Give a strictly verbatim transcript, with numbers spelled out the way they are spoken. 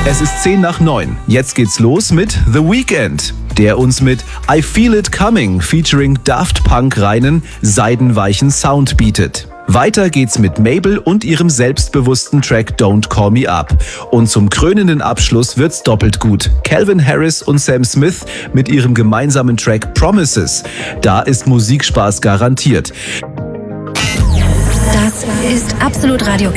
Es ist zehn nach neun. Jetzt geht's los mit The Weeknd, der uns mit I Feel It Coming featuring Daft Punk reinen, seidenweichen Sound bietet. Weiter geht's mit Mabel und ihrem selbstbewussten Track Don't Call Me Up. Und zum krönenden Abschluss wird's doppelt gut. Calvin Harris und Sam Smith mit ihrem gemeinsamen Track Promises. Da ist Musikspaß garantiert. Das ist Absolut Radio.